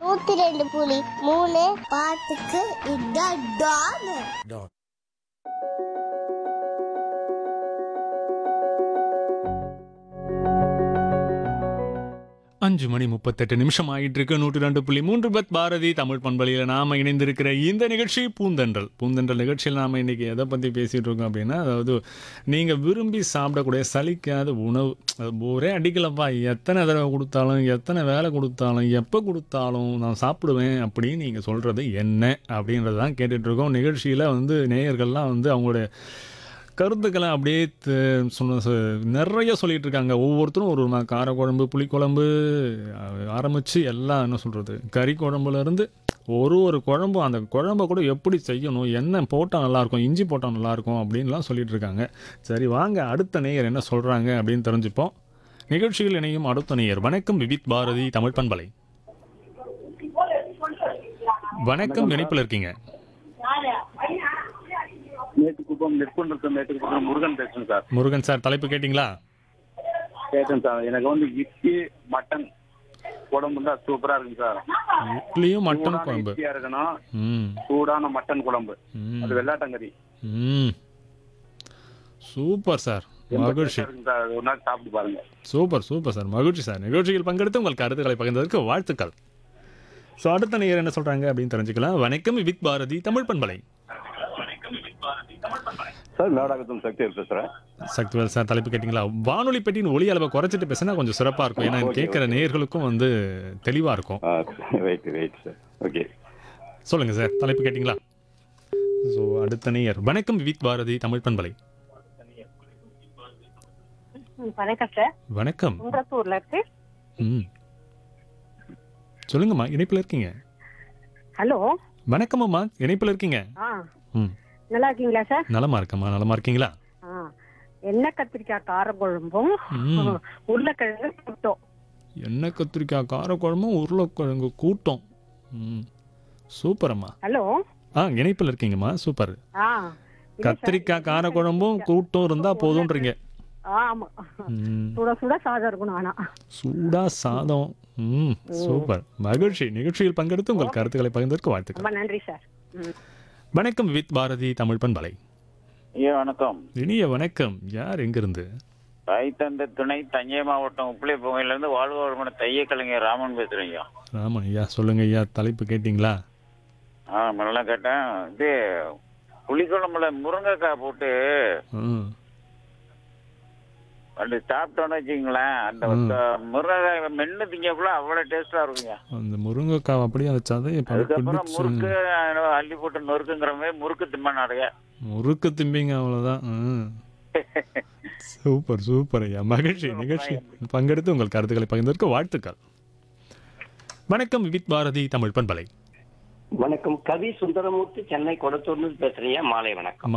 102.3 பாட்டுக்கு இதான் டான். 5:38 ஆயிட்டு இருக்கு. 102.3 பத் பாரதி தமிழ் பண்பலையில் நாம இணைந்திருக்கிற இந்த நிகழ்ச்சி பூந்தென்றல். பூந்தென்றல் நிகழ்ச்சியில் நாம இன்னைக்கு எதை பற்றி பேசிகிட்டு இருக்கோம் அப்படின்னா, அதாவது நீங்கள் விரும்பி சாப்பிடக்கூடிய சலிக்காத உணவு. அது போரே அடிக்கலப்பா, எத்தனை தடவை கொடுத்தாலும் எத்தனை வேலை கொடுத்தாலும் எப்போ கொடுத்தாலும் நான் சாப்பிடுவேன் அப்படின்னு நீங்கள் சொல்கிறது என்ன அப்படின்றது தான் கேட்டுட்ருக்கோம். நிகழ்ச்சியில் வந்து நேயர்கள்லாம் வந்து அவங்களுடைய கருத்துக்களை அப்படியே நிறைய சொல்லிகிட்டு இருக்காங்க. ஒவ்வொருத்தரும் ஒரு காரக்குழம்பு, புளிக்குழம்பு ஆரம்பித்து எல்லாம் என்ன சொல்கிறது, கறி குழம்புலேருந்து ஒரு குழம்பும் அந்த குழம்பை கூட எப்படி செய்யணும், என்ன போட்டால் நல்லாயிருக்கும், இஞ்சி போட்டால் நல்லாயிருக்கும் அப்படின்லாம் சொல்லிகிட்டு இருக்காங்க. சரி வாங்க அடுத்த நேயர் என்ன சொல்கிறாங்க அப்படின்னு தெரிஞ்சுப்போம். நிகழ்ச்சியில் இணையும் அடுத்த நேயர். வணக்கம் விவித் பாரதி தமிழ் பண்பலை. வணக்கம், இணைப்பில் இருக்கீங்க. மேட்டுக்குப்பம் நெற்கொண்டிருக்க மேட்டுக்குப்பம் முருகன் பேசுறேன் சார். முருகன் சார், தலைப்பு கேட்டிங்களா? கேட்டேன் சார். எனக்கு வந்து இட்லி மட்டன் குழம்பு தான் சூப்பரா இருக்கு சார். இட்லியும் மட்டன் குழம்பு இருக்கணும். சூடான மட்டன் குழம்பு, அது வெள்ளாட்டங்கறி. சூப்பர் சார், மகிழ்ச்சி. ஒரு நாள் சாப்பிட்டு பாருங்க. சூப்பர் சூப்பர் சார், மகிழ்ச்சி சார். நிகழ்ச்சியில் பங்கெடுத்து உங்கள் கருத்துக்களை பகிர்ந்ததற்கு வாழ்த்துக்கள். ஸோ அடுத்த நேயர் என்ன சொல்கிறாங்க அப்படின்னு தெரிஞ்சுக்கலாம். வணக்கம் வித் பாரதி தமிழ் பண்பலை. சார் நாடகத்தும் சக்திவேல் பேசுறேன். சக்திவேல் சார், தலைப்பு கேட்டிங்களா? வானொலி பெட்டியின் ஒலி அளவை குறைச்சிட்டு பேசினா கொஞ்சம் சிறப்பாக இருக்கும். ஏன்னா கேட்குற நேயர்களுக்கும் வந்து தெளிவாக இருக்கும். Right sir. ஓகே, சொல்லுங்கள் சார், தலைப்பு கேட்டிங்களா? ஸோ அடுத்த நேயர். வணக்கம் வித் பாரதி தமிழ் பண்பலை. வணக்கம் சார். வணக்கம். குன்றத்தூர்ல இருக்கு. சொல்லுங்கம்மா, இணைப்பில் இருக்கீங்க. ஹலோ, வணக்கம் அம்மா, இணைப்பில் இருக்கீங்க. நல்லா இருக்கீங்களா சார்? நலமா இருக்கம்மா, நலமா இருக்கீங்களா? எண்ணெய் கத்திரிக்காய் காரக்குழம்பும் உருளைக்கிழங்கு கூட்டம். எண்ணெய் கத்திரிக்காய் காரக்குழம்பும் உருளைக்கிழங்கு கூட்டம். சூப்பர் அம்மா. ஹலோ, இணைப்பில் இருக்கீங்கம்மா, சூப்பர். கத்திரிக்காய் காரக்குழம்பும் கூட்டம் இருந்தா போதும்ன்றீங்க. ஆமா, சுட சுட சாதம் இருக்கணும். ஆனா சூடா சாதம். சூப்பர், மகிழ்ச்சி. நிகழ்ச்சியில் பங்கெடுத்து உங்கள் கருத்துக்களை பகிர்ந்ததற்கு வாழ்த்துக்கள். நன்றி சார். வணக்கம் வித் பாரதி தமிழ் பண்பலை. வணக்கம். இனிய வணக்கம். யார் எங்கிருந்து? ரைத்தந்த துணை தஞ்சை மாவட்டம் உப்பிலிப்பகுதியிலிருந்து வாழ்வாழ்மான தைய கலைஞர் ராமன் பேசுறேங்க. ராமன் ஐயா, சொல்லுங்க ஐயா, தலைப்பு கேட்டீங்களா? நல்லா கேட்டேன். இது புளிக்குழம்புல முருங்கைக்காய் போட்டு அப்படி சாப்பிட்டோன்னு வச்சுங்களேன், அந்த முருங்கைக்காய் மென்னு திங்கக்குள்ள அவ்வளவு டேஸ்டா இருக்குங்க. அந்த முருங்கைக்காய் அப்படியே வச்சாதே. அதுக்கப்புறம் முறுக்கு அள்ளி போட்டு நொறுக்குங்கிற மாதிரி முறுக்கு திம்ப நிறைய முறுக்கு திம்பிங்க, அவ்வளவுதான். சூப்பர் சூப்பர் ஐயா, மகிழ்ச்சி. நிகழ்ச்சி பங்கெடுத்து உங்கள் கருத்துக்களை பகிர்ந்ததற்கு வாழ்த்துக்கள். வணக்கம் வித் பாரதி தமிழ் பண்பலை. வணக்கம், கவி சுந்தரமூர்த்தி, சென்னை கொடத்தூர்ல பேசுறீங்க. மாலை வணக்கம்.